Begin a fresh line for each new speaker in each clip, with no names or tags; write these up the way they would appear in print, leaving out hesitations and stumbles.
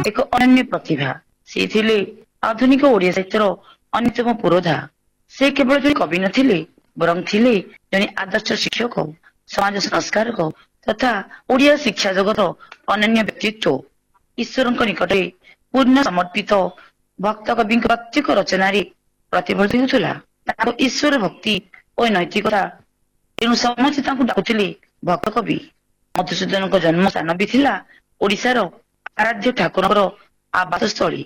ଏକ ଅନନ୍ୟ ପ୍ରତିଭା। ସେ ଥିଲେ ଆଧୁନିକ ଓଡ଼ିଆ ସାହିତ୍ୟର ଅନ୍ୟତମ ପୁରୋଧା। ସେ କେବଳ ଜଣେ କବି ନଥିଲେ, ବରଂ ଥିଲେ ଜଣେ ଆଦର୍ଶ ଶିକ୍ଷକ, ସମାଜ ସଂସ୍କାରକ ତଥା ଓଡ଼ିଆ ଶିକ୍ଷା ଜଗତ ଅନନ୍ୟ ବ୍ୟକ୍ତିତ୍ୱ। ଈଶ୍ୱରଙ୍କ ନିକଟରେ ପୂର୍ଣ୍ଣ ସମର୍ପିତ ଭକ୍ତ କବିଙ୍କ ପ୍ରତ୍ୟେକ ରଚନାରେ ପ୍ରତିଫଳିତ ହେଉଥିଲା ତାଙ୍କ ଈଶ୍ୱର ଭକ୍ତି ଓ ନୈତିକତା। ତେଣୁ ସମସ୍ତେ ତାଙ୍କୁ ଡାକୁଥିଲେ ଭକ୍ତ କବି। ମଧୁସୂଦନଙ୍କ ଜନ୍ମ ସ୍ଥାନ ବି ଥିଲା ଓଡ଼ିଶାର ଆରାଧ୍ୟ ଠାକୁରଙ୍କର ଆବାସସ୍ଥଳୀ।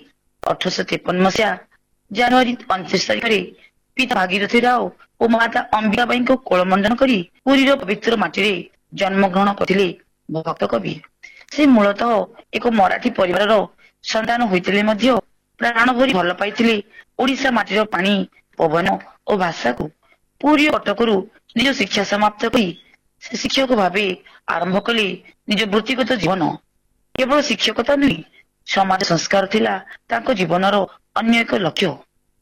1853 ମସିହା ଜାନୁଆରୀ 29 ତାରିଖରେ ପିତା ଭାଗୀରଥୀ ରାଓ ଓ ମାତା ଅମ୍ବିକାବାଈଙ୍କୁ କୋଳମଣ୍ଡନ କରି ପୁରୀର ପବିତ୍ର ମାଟିରେ ଜନ୍ମଗ୍ରହଣ କରିଥିଲେ ଭକ୍ତ କବି। ସେ ମୂଳତଃ ଏକ ମରାଠୀ ପରିବାରର ସନ୍ତାନ ହୋଇଥିଲେ ମଧ୍ୟ ପ୍ରାଣ ଭରି ଭଲ ପାଇଥିଲେ ଓଡ଼ିଶା ମାଟିର ପାଣି, ପବନ ଓ ଭାଷାକୁ। ପୁରୀ ଓ କଟକରୁ ନିଜ ଶିକ୍ଷା ସମାପ୍ତ କରି ସେ ଶିକ୍ଷକ ଭାବେ ଆରମ୍ଭ କଲେ ନିଜ ବୃତ୍ତିଗତ ଜୀବନ। କେବଳ ଶିକ୍ଷକତା ନୁହେଁ, ସମାଜ ସଂସ୍କାର ଥିଲା ତାଙ୍କ ଜୀବନର ଅନ୍ୟ ଏକ ଲକ୍ଷ୍ୟ।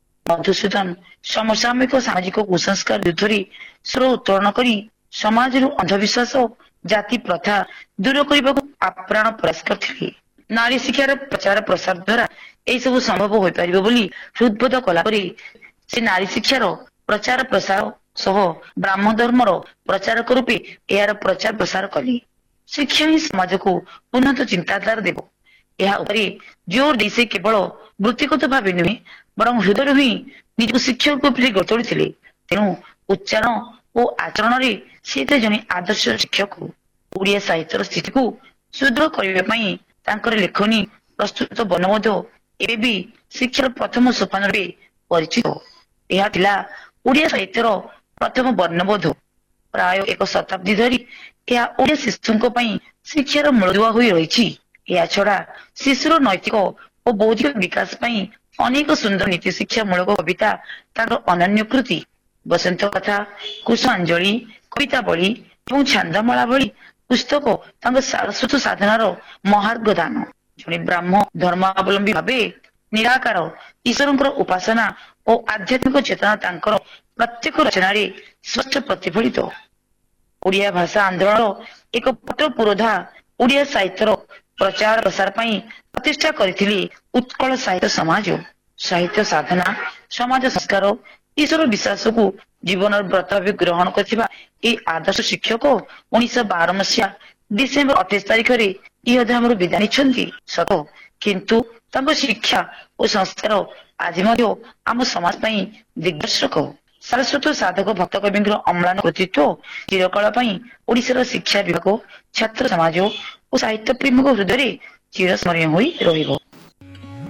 ମଧୁସୂଦନ ସମସାମୟିକ ସାମାଜିକ କୁସଂସ୍କାର ବିରୁଦ୍ଧରେ ସ୍ୱର ଉତ୍ତୋଳନ କରି ସମାଜରୁ ଅନ୍ଧବିଶ୍ୱାସ, ଜାତି ପ୍ରଥା ଦୂର କରିବାକୁ ଆପ୍ରାଣ ପ୍ରୟାସ କରିଥିଲେ। ନାରୀ ଶିକ୍ଷାର ପ୍ରଚାର ପ୍ରସାର ଦ୍ୱାରା ଏହି ସବୁ ସମ୍ଭବ ହୋଇପାରିବ ବୋଲି ହୃଦବୋଧ କଲା ପରେ ସେ ନାରୀ ଶିକ୍ଷାର ପ୍ରଚାର ପ୍ରସାର ସହ ବ୍ରାହ୍ମ ଧର୍ମର ପ୍ରଚାରକ ରୂପେ ଏହାର ପ୍ରଚାର ପ୍ରସାର କଲେ। ଶିକ୍ଷା ହିଁ ସମାଜକୁ ଉନ୍ନତ ଚିନ୍ତାଧାରା ଦେବ, ଏହା ଉପରେ ଜୋର ଦେଇ ସେ କେବଳ ବୃତ୍ତିଗତ ଭାବେ ନୁହେଁ, ବରଂ ହୃଦୟରୁ ହିଁ ନିଜକୁ ଶିକ୍ଷକ ରୂପେ ଗଢ଼ି ତୋଳିଥିଲେ। ତେଣୁ ଉଚ୍ଚାରଣ ଓ ଆଚରଣରେ ସେ ଥିଲେ ଜଣେ ଆଦର୍ଶ ଶିକ୍ଷକ। ଓଡ଼ିଆ ସାହିତ୍ୟର ସ୍ଥିତିକୁ ସୁଦୃଢ଼ କରିବା ପାଇଁ ତାଙ୍କର ଲେଖନୀ ପ୍ରସ୍ତୁତ ବର୍ଣ୍ଣବୋଧ ଏବେ ବି ଶିକ୍ଷାର ପ୍ରଥମ ସୋପାନ ରୂପେ ପରିଚିତ। ଏହା ଥିଲା ଓଡ଼ିଆ ସାହିତ୍ୟର ପ୍ରଥମ ବର୍ଣ୍ଣବୋଧ। ପ୍ରାୟ ଏକ ଶତାବ୍ଦୀ ଧରି ଏହା ଓଡ଼ିଆ ଶିଶୁଙ୍କ ପାଇଁ ଶିକ୍ଷାର ମୂଳଦୁଆ ହୋଇ ରହିଛି। ଏହା ଛଡା ଶିଶୁର ନୈତିକ ଓ ବୌଦ୍ଧିକ ବିକାଶ ପାଇଁ ଅନେକ ସୁନ୍ଦର ନୀତି ଶିକ୍ଷା ମୂଳକ କବିତା ତାଙ୍କର ଅନନ୍ୟ କୃତି। ବସନ୍ତ କଥା, କୁସୁମାଞ୍ଜଳି, କବିତାବଳୀ ଏବଂ ଛାନ୍ଦମାଳା ଭଳି ପୁସ୍ତକ ତାଙ୍କ ସାରସ୍ୱତ ସାଧନାର ମହାର୍ଘ ଦାନ। ଜଣେ ବ୍ରାହ୍ମ ଧର୍ମାବଲମ୍ବୀ ଭାବେ ନିରାକାର ଈଶ୍ୱରଙ୍କର ଉପାସନା ଓ ଆଧ୍ୟାତ୍ମିକ ଚେତନା ତାଙ୍କର ପ୍ରତ୍ୟେକ ରଚନାରେ ସ୍ପଷ୍ଟ ପ୍ରତିଫଳିତ। ଓଡ଼ିଆ ଭାଷା ଆନ୍ଦୋଳନର ଏକ ପଟ ପୁରୋଧା ଓଡ଼ିଆ ସାହିତ୍ୟର ପ୍ରଚାର ପ୍ରସାର ପାଇଁ ପ୍ରତିଷ୍ଠା କରିଥିଲେ ଉତ୍କଳ ସାହିତ୍ୟ ସମାଜ। ସାହିତ୍ୟ ସାଧନା, ସମାଜ ସଂସ୍କାର, ଈଶ୍ୱର ବିଶ୍ୱାସକୁ ଜୀବନର ବ୍ରତ ଭାବେ ଗ୍ରହଣ କରିଥିବା ଏହି ଆଦର୍ଶ ଶିକ୍ଷକ 1912 ମସିହା ଡିସେମ୍ବର 28 ତାରିଖରେ ଇହଧାମରୁ ବିଦାୟ ନେଇଛନ୍ତି ସତ, କିନ୍ତୁ ତାଙ୍କ ଶିକ୍ଷା ଓ ସଂସ୍କାର ଆଜି ମଧ୍ୟ ଆମ ସମାଜ ପାଇଁ ଦିଗ୍ଦର୍ଶକ। ସାରସ୍ୱତ ସାଧକ ଭକ୍ତ କବିଙ୍କର ଅମ୍ଳାନ କୃତିତ୍ୱ ଚିରକାଳ ପାଇଁ ଓଡ଼ିଶାର ଶିକ୍ଷା ବିଭାଗ, ଛାତ୍ର ସମାଜ ଓ ସାହିତ୍ୟ ପ୍ରେମୀଙ୍କ ହୃଦୟରେ ଚିରସ୍ମରଣୀୟ ହୋଇ ରହିବ।